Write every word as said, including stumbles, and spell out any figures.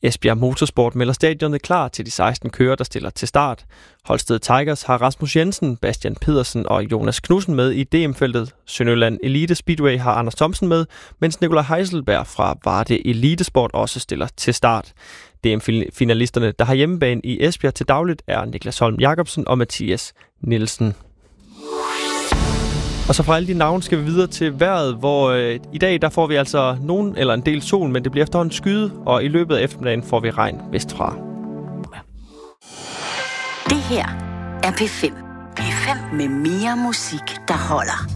Esbjerg Motorsport melder stadionet klar til de seksten kører, der stiller til start. Holsted Tigers har Rasmus Jensen, Bastian Pedersen og Jonas Knudsen med i D M-feltet. Sønderjylland Elite Speedway har Anders Thomsen med, mens Nikolaj Heiselberg fra Varde Elitesport også stiller til start. D M-finalisterne, der har hjemmebane i Esbjerg til dagligt, er Niklas Holm Jacobsen og Mathias Nielsen. Og så fra alle de navne skal vi videre til vejret, hvor øh, i dag der får vi altså nogen eller en del sol, men det bliver efterhånden skyet, og i løbet af eftermiddagen får vi regn vestfra. Det her er P fem. P fem med mere musik, der holder.